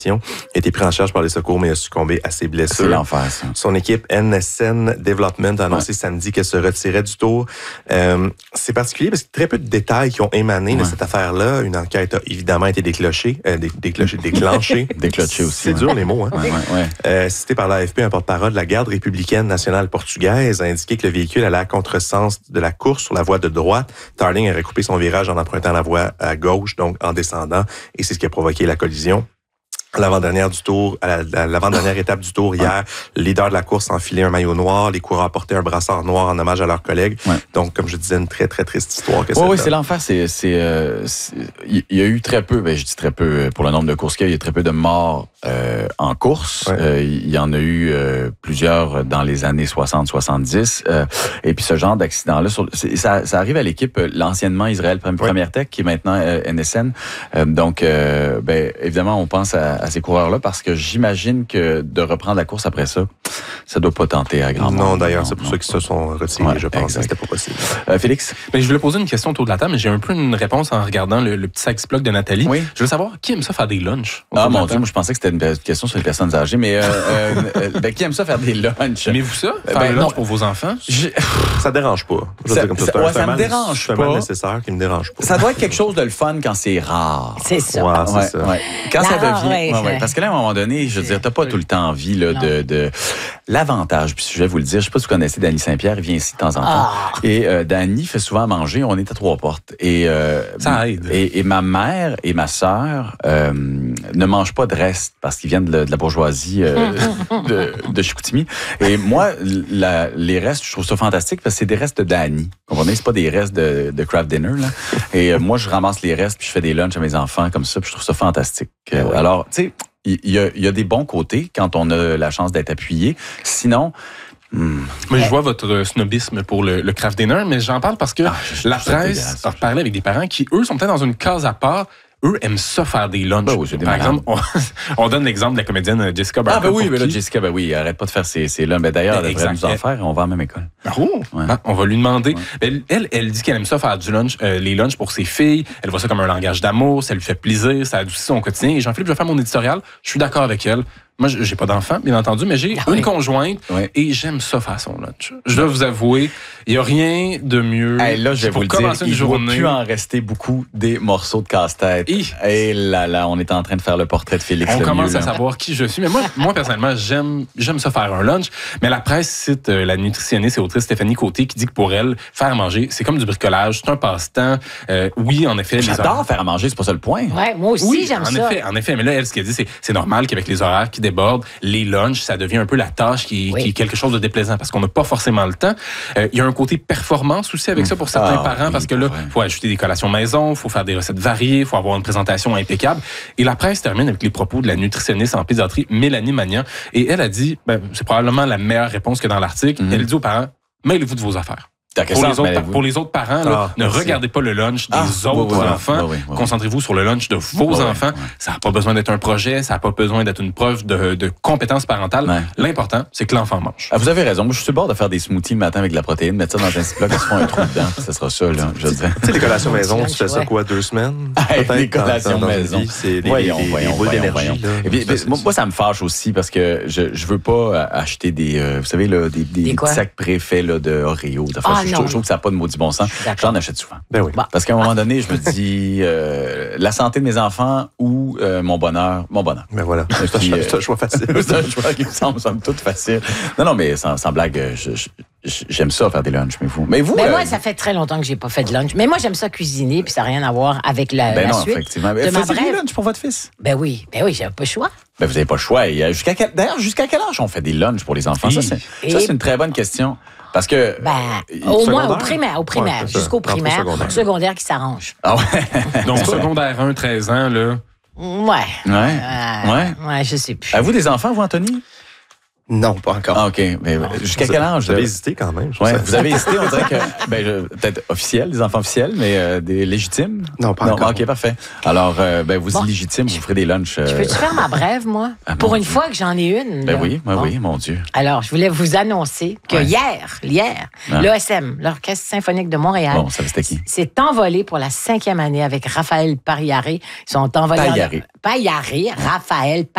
a été pris en charge par les secours, mais a succombé à ses blessures. C'est l'enfer, ça. Son équipe NSN Development a annoncé samedi qu'elle se retirait du tour. C'est particulier parce que très peu de détails qui ont émané de cette affaire-là. Une enquête a évidemment été déclenchée. Déclenchée aussi. C'est dur les mots. Ouais. Cité par l'AFP, un porte-parole de la garde républicaine nationale portugaise a indiqué que le véhicule allait à contresens de la course sur la voie de droite. Tarling aurait coupé son virage en empruntant la voie à gauche, donc en descendant, et c'est ce qui a provoqué la collision. À l'avant-dernière étape du tour hier, le leader de la course a enfilé un maillot noir, les coureurs portaient un brassard noir en hommage à leurs collègues. Ouais. Donc, comme je disais, une très, très triste histoire. Oui, c'est l'enfer. Il y a eu très peu, je dis très peu, pour le nombre de courses qu'il y a, il y a très peu de morts en course. Ouais. Il y en a eu plusieurs dans les années 60-70. Et puis ce genre d'accident-là, ça arrive à l'équipe, l'anciennement Israël Première Tech, qui est maintenant NSN. Donc, évidemment, on pense à ces coureurs-là parce que j'imagine que de reprendre la course après ça, ça doit pas tenter à grand monde. Non, d'ailleurs, c'est pour ça qu'ils se sont retirés, je pense. C'était pas possible. Félix? Je voulais poser une question autour de la table, mais j'ai un peu une réponse en regardant le petit sac Ziploc de Nathalie. Oui. Je veux savoir, qui aime ça faire des lunchs? Ah, mon Dieu, moi, je pensais que c'était une question sur les personnes âgées, mais qui aime ça faire des lunchs? Aimez-vous ça? Faire un lunch pour vos enfants? Ça dérange pas. Ça me dérange pas. C'est un mal nécessaire qui me dérange pas. Ça doit être quelque chose de le fun quand c'est rare. C'est ça. Ouais, c'est ça. Ouais. Quand ça devient... Parce que là, à un moment donné, je veux dire, t'as pas tout le temps envie là, de... L'avantage, puis je vais vous le dire, je sais pas si vous connaissez Danny Saint-Pierre, il vient ici de temps en temps. Et Danny fait souvent à manger, on est à 3 portes. Et, ça aide. Et ma mère et ma sœur ne mangent pas de reste parce qu'ils viennent de la bourgeoisie de Chicoutimi. Et moi, les restes, je trouve ça fantastique parce que c'est des restes de Danny. Vous comprenez? C'est pas des restes de craft dinner. Là. Et moi, je ramasse les restes puis je fais des lunchs à mes enfants comme ça puis je trouve ça fantastique. Alors, tu sais, il y a des bons côtés quand on a la chance d'être appuyé. Sinon... Moi, je vois votre snobisme pour le craft dinner, mais j'en parle parce que la presse a parlé avec des parents qui, eux, sont peut-être dans une case à part. Eux aiment ça faire des lunchs. Par exemple, on donne l'exemple de la comédienne Jessica Barker. Jessica, elle arrête pas de faire ses lunchs. D'ailleurs, elle devrait nous en faire. On va à la même école. On va lui demander. Elle dit qu'elle aime ça faire du lunch, les lunchs pour ses filles. Elle voit ça comme un langage d'amour. Ça lui fait plaisir. Ça adoucit son quotidien. Et Jean-Philippe, je vais faire mon éditorial. Je suis d'accord avec elle. Moi, j'ai pas d'enfant, bien entendu, mais j'ai une conjointe et j'aime ça faire son lunch. Je dois vous avouer, il n'y a rien de mieux. Là, je vais vous le dire, il ne doit plus en rester beaucoup des morceaux de casse-tête. Et là, on est en train de faire le portrait de Félix. On commence à savoir qui je suis. Mais moi personnellement, j'aime ça faire un lunch. Mais la presse cite la nutritionniste et autrice Stéphanie Côté qui dit que pour elle, faire à manger, c'est comme du bricolage, c'est un passe-temps. Oui, en effet. J'adore faire à manger, c'est pas ça le point. Ouais, moi aussi, j'aime ça. En effet, mais là, elle, ce qu'elle dit, c'est normal qu'avec les horaires qui débordent, les lunchs, ça devient un peu la tâche qui est quelque chose de déplaisant parce qu'on n'a pas forcément le temps. Il y a un côté performance aussi avec ça pour certains parents parce que là, il faut ajouter des collations maison, il faut faire des recettes variées, il faut avoir une présentation impeccable. Et la presse termine avec les propos de la nutritionniste en pédiatrie Mélanie Magnan. Et elle a dit, c'est probablement la meilleure réponse que dans l'article, elle dit aux parents, mêlez-vous de vos affaires. Pour les autres parents, là, ne regardez pas le lunch des autres enfants. Concentrez-vous sur le lunch de vos enfants. Ça n'a pas besoin d'être un projet, ça n'a pas besoin d'être une preuve de compétence parentale. L'important, c'est que l'enfant mange. Vous avez raison. Moi, je suis sur le bord de faire des smoothies le matin avec de la protéine, mettre ça dans un Ziploc, ils se font un trou dedans. Ça sera ça, là, je dirais. Tu sais, les collations maison, tu fais ça quoi, 2 semaines? Les collations maison. Voyons. Moi, ça me fâche aussi parce que je veux pas acheter des, vous savez, là, des petits sacs préfaits là, de Oreo. Je trouve que ça n'a pas de maudit bon sens. J'en achète souvent. Ben oui. Parce qu'à un moment donné, je me dis la santé de mes enfants ou mon bonheur. Ben voilà. C'est un choix facile. C'est un choix qui me semble toute facile. Non, mais sans blague, j'aime ça faire des lunchs. Mais vous. Moi, ça fait très longtemps que j'ai pas fait de lunch. Mais moi, j'aime ça cuisiner, puis ça n'a rien à voir avec la suite. Effectivement. Faites-vous des lunchs pour votre fils? Ben oui, j'avais pas le choix. Vous n'avez pas le choix. D'ailleurs, jusqu'à quel âge on fait des lunchs pour les enfants? Ça, c'est une très bonne question. Parce que. Au moins au primaire, jusqu'au primaire. Secondaire qui s'arrange. Ah ouais. Donc, secondaire 1, 13 ans, là. Ouais, je sais plus. Avez-vous des enfants, vous, Anthony? Non, pas encore. Ah, OK. Mais jusqu'à quel âge? Vous avez hésité quand même. Vous avez hésité, on dirait que... peut-être officiel, des enfants officiels, mais des légitimes? Non, pas encore. OK, parfait. Alors, vous illégitimes, vous ferez des lunchs... Je peux-tu faire ma brève, moi? Pour une fois que j'en ai une. Oui, mon Dieu. Alors, je voulais vous annoncer que hier, l'ESM, l'Orchestre symphonique de Montréal, s'est envolé pour la 5e année avec Raphaël Paillaré. Ils sont envolés... Paillaré. Raphaël